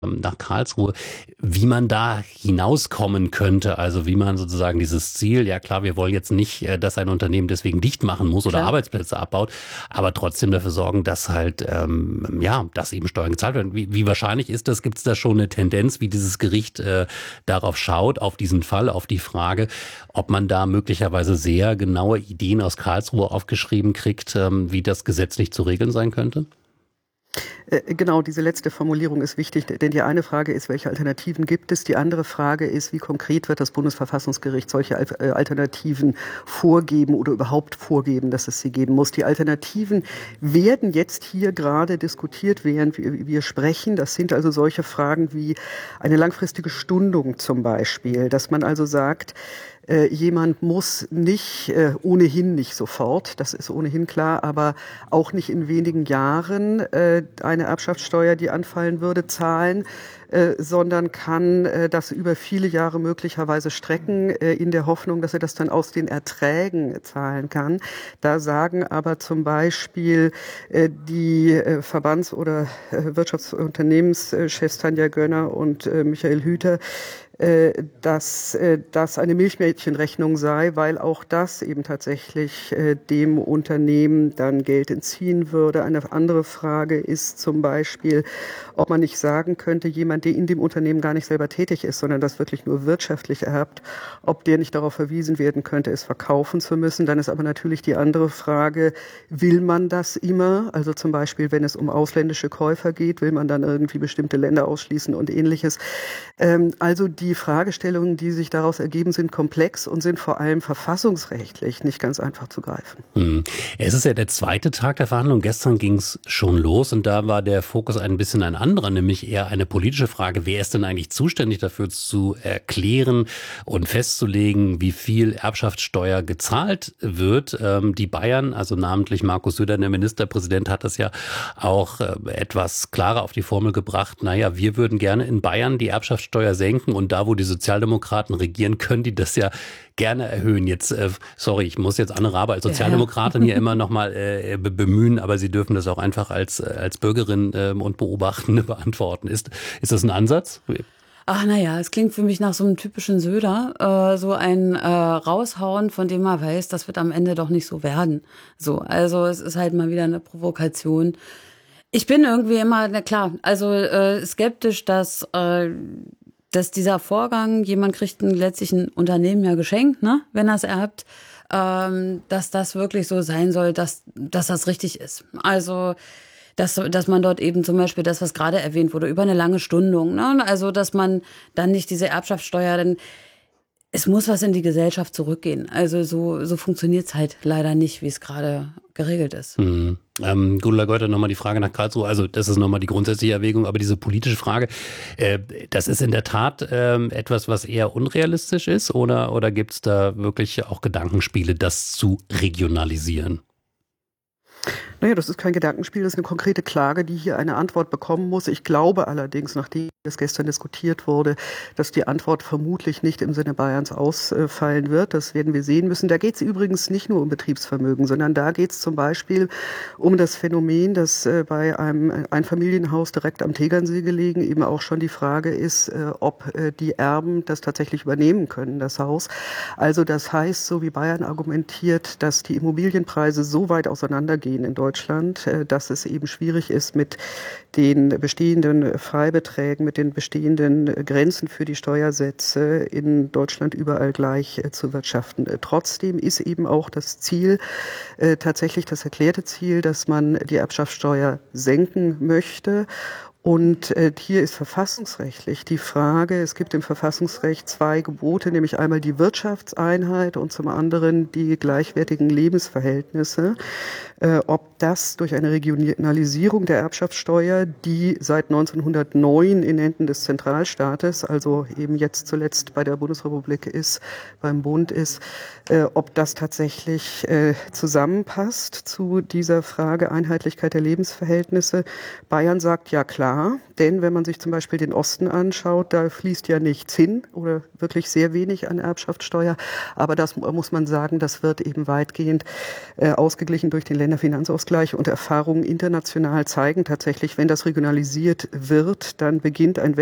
nach Karlsruhe, wie man da hinauskommen könnte, also wie man sozusagen dieses Ziel, ja klar, wir wollen jetzt nicht, dass ein Unternehmen deswegen dicht machen muss oder Klar. Arbeitsplätze abbaut, aber trotzdem dafür sorgen, dass halt, ja, dass eben Steuern gezahlt werden. Wie wahrscheinlich ist das? Gibt es da schon eine Tendenz, wie dieses Gericht darauf schaut, auf diesen Fall, auf die Frage, ob man da möglicherweise sehr genaue Ideen aus Karlsruhe aufgeschrieben kriegt, wie das gesetzlich zu regeln sein könnte? Genau, diese letzte Formulierung ist wichtig, denn die eine Frage ist, welche Alternativen gibt es? Die andere Frage ist, wie konkret wird das Bundesverfassungsgericht solche Alternativen vorgeben oder überhaupt vorgeben, dass es sie geben muss? Die Alternativen werden jetzt hier gerade diskutiert, während wir sprechen. Das sind also solche Fragen wie eine langfristige Stundung zum Beispiel, dass man also sagt, jemand muss nicht, ohnehin nicht sofort, das ist ohnehin klar, aber auch nicht in wenigen Jahren eine Erbschaftssteuer, die anfallen würde, zahlen, sondern kann das über viele Jahre möglicherweise strecken, in der Hoffnung, dass er das dann aus den Erträgen zahlen kann. Da sagen aber zum Beispiel die Verbands- oder Wirtschaftsunternehmenschefs Tanja Gönner und Michael Hüter, dass das eine Milchmädchenrechnung sei, weil auch das eben tatsächlich dem Unternehmen dann Geld entziehen würde. Eine andere Frage ist zum Beispiel, ob man nicht sagen könnte, jemand, der in dem Unternehmen gar nicht selber tätig ist, sondern das wirklich nur wirtschaftlich erbt, ob der nicht darauf verwiesen werden könnte, es verkaufen zu müssen. Dann ist aber natürlich die andere Frage, will man das immer? Also zum Beispiel, wenn es um ausländische Käufer geht, will man dann irgendwie bestimmte Länder ausschließen und Ähnliches. Also die Fragestellungen, die sich daraus ergeben, sind komplex und sind vor allem verfassungsrechtlich nicht ganz einfach zu greifen. Es ist ja der zweite Tag der Verhandlung. Gestern ging es schon los und da war der Fokus ein bisschen ein anderer, nämlich eher eine politische Frage. Wer ist denn eigentlich zuständig dafür zu erklären und festzulegen, wie viel Erbschaftssteuer gezahlt wird? Die Bayern, also namentlich Markus Söder, der Ministerpräsident, hat das ja auch etwas klarer auf die Formel gebracht. Naja, wir würden gerne in Bayern die Erbschaftssteuer senken und da, wo die Sozialdemokraten regieren, können die das ja gerne erhöhen. Jetzt, sorry, ich muss jetzt Anne Rabe als Sozialdemokratin hier immer nochmal bemühen, aber Sie dürfen das auch einfach als Bürgerin und Beobachtende beantworten. Ist das ein Ansatz? Ach naja, es klingt für mich nach so einem typischen Söder, so ein Raushauen, von dem man weiß, das wird am Ende doch nicht so werden. So, also es ist halt mal wieder eine Provokation. Ich bin irgendwie immer, na klar, also skeptisch, dass dieser Vorgang, jemand kriegt letztlich ein Unternehmen ja geschenkt, ne, wenn er es erbt, dass das wirklich so sein soll, dass das richtig ist. Also dass man dort eben zum Beispiel das, was gerade erwähnt wurde, über eine lange Stundung, ne, also dass man dann nicht diese Erbschaftssteuer, denn es muss was in die Gesellschaft zurückgehen. Also so funktioniert's halt leider nicht, wie es gerade geregelt ist. Gudula Geuter, nochmal die Frage nach Karlsruhe. Also das ist nochmal die grundsätzliche Erwägung, aber diese politische Frage, das ist in der Tat etwas, was eher unrealistisch ist oder gibt es da wirklich auch Gedankenspiele, das zu regionalisieren? Naja, das ist kein Gedankenspiel, das ist eine konkrete Klage, die hier eine Antwort bekommen muss. Ich glaube allerdings, nachdem das gestern diskutiert wurde, dass die Antwort vermutlich nicht im Sinne Bayerns ausfallen wird. Das werden wir sehen müssen. Da geht es übrigens nicht nur um Betriebsvermögen, sondern da geht es zum Beispiel um das Phänomen, dass bei einem Einfamilienhaus direkt am Tegernsee gelegen eben auch schon die Frage ist, ob die Erben das tatsächlich übernehmen können, das Haus. Also das heißt, so wie Bayern argumentiert, dass die Immobilienpreise so weit auseinandergehen in Deutschland, dass es eben schwierig ist, mit den bestehenden Freibeträgen, mit den bestehenden Grenzen für die Steuersätze in Deutschland überall gleich zu wirtschaften. Trotzdem ist eben auch das Ziel, tatsächlich das erklärte Ziel, dass man die Erbschaftssteuer senken möchte. Und hier ist verfassungsrechtlich die Frage, es gibt im Verfassungsrecht zwei Gebote, nämlich einmal die Wirtschaftseinheit und zum anderen die gleichwertigen Lebensverhältnisse. Ob das durch eine Regionalisierung der Erbschaftssteuer, die seit 1909 in Händen des Zentralstaates, also eben jetzt zuletzt bei der Bundesrepublik ist, beim Bund ist, ob das tatsächlich zusammenpasst zu dieser Frage Einheitlichkeit der Lebensverhältnisse. Bayern sagt, ja klar, ja, denn wenn man sich zum Beispiel den Osten anschaut, da fließt ja nichts hin oder wirklich sehr wenig an Erbschaftssteuer. Aber das muss man sagen, das wird eben weitgehend ausgeglichen durch den Länderfinanzausgleich. Und Erfahrungen international zeigen tatsächlich, wenn das regionalisiert wird, dann beginnt ein